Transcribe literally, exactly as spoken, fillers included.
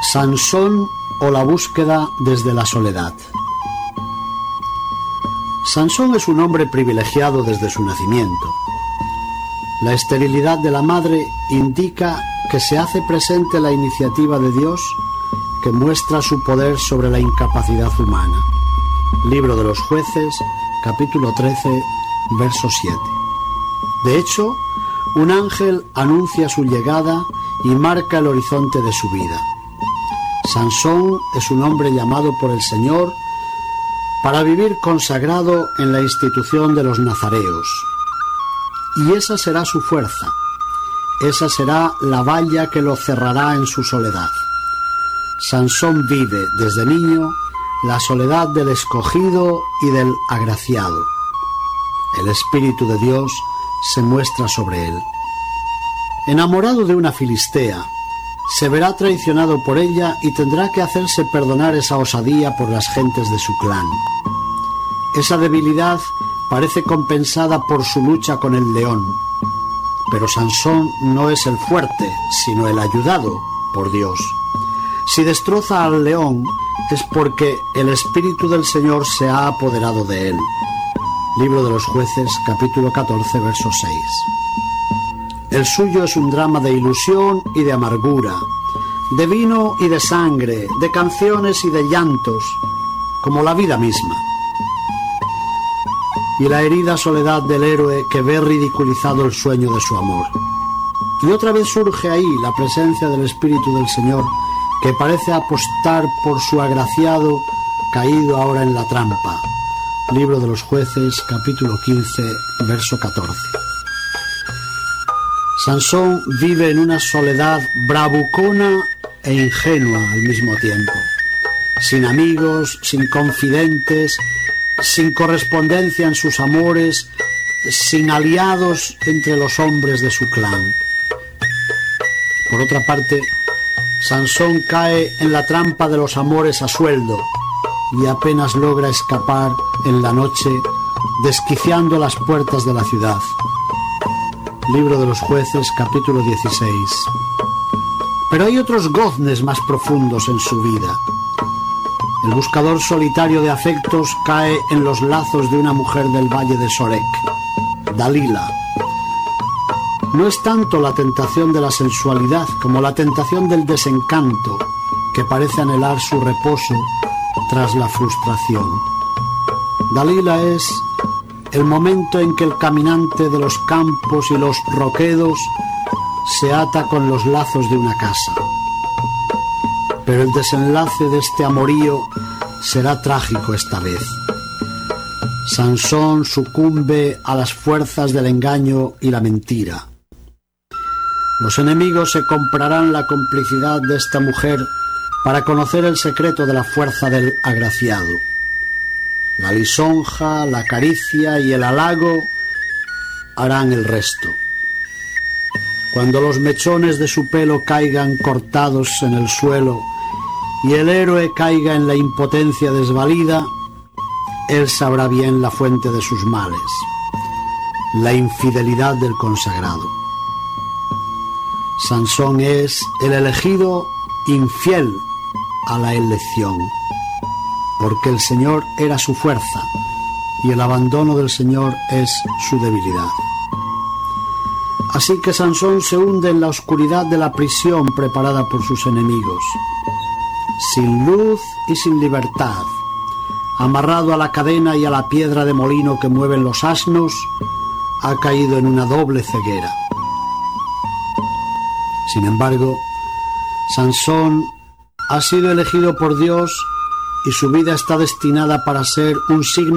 Sansón o la búsqueda desde la soledad. Sansón es un hombre privilegiado desde su nacimiento. La esterilidad de la madre indica que se hace presente la iniciativa de Dios que muestra su poder sobre la incapacidad humana. Libro de los Jueces, capítulo trece, verso siete. De hecho, un ángel anuncia su llegada y marca el horizonte de su vida. Sansón es un hombre llamado por el Señor para vivir consagrado en la institución de los nazareos. Y esa será su fuerza, esa será la valla que lo cerrará en su soledad. Sansón vive desde niño la soledad del escogido y del agraciado. El Espíritu de Dios se muestra sobre él. Enamorado de una filistea, se verá traicionado por ella y tendrá que hacerse perdonar esa osadía por las gentes de su clan. Esa debilidad parece compensada por su lucha con el león, pero Sansón no es el fuerte, sino el ayudado por Dios. Si destroza al león es porque el Espíritu del Señor se ha apoderado de él. Libro de los Jueces, capítulo catorce, verso seis. El suyo es un drama de ilusión y de amargura, de vino y de sangre, de canciones y de llantos, como la vida misma. Y la herida soledad del héroe que ve ridiculizado el sueño de su amor. Y otra vez surge ahí la presencia del Espíritu del Señor, que parece apostar por su agraciado caído ahora en la trampa. Libro de los Jueces, capítulo quince, verso catorce. Sansón vive en una soledad bravucona e ingenua al mismo tiempo, sin amigos, sin confidentes, sin correspondencia en sus amores, sin aliados entre los hombres de su clan. Por otra parte, Sansón cae en la trampa de los amores a sueldo y apenas logra escapar en la noche, desquiciando las puertas de la ciudad. Libro de los Jueces, capítulo dieciséis. Pero hay otros goznes más profundos en su vida. El buscador solitario de afectos cae en los lazos de una mujer del valle de Sorek, Dalila. No es tanto la tentación de la sensualidad como la tentación del desencanto, que parece anhelar su reposo tras la frustración. Dalila es el momento en que el caminante de los campos y los roquedos se ata con los lazos de una casa. Pero el desenlace de este amorío será trágico esta vez. Sansón sucumbe a las fuerzas del engaño y la mentira. Los enemigos se comprarán la complicidad de esta mujer para conocer el secreto de la fuerza del agraciado. La lisonja, la caricia y el halago harán el resto. Cuando los mechones de su pelo caigan cortados en el suelo y el héroe caiga en la impotencia desvalida, él sabrá bien la fuente de sus males, la infidelidad del consagrado. Sansón es el elegido infiel a la elección, porque el Señor era su fuerza y el abandono del Señor es su debilidad. Así que Sansón se hunde en la oscuridad de la prisión preparada por sus enemigos, sin luz y sin libertad, amarrado a la cadena y a la piedra de molino que mueven los asnos, ha caído en una doble ceguera. Sin embargo, Sansón ha sido elegido por Dios y su vida está destinada para ser un signo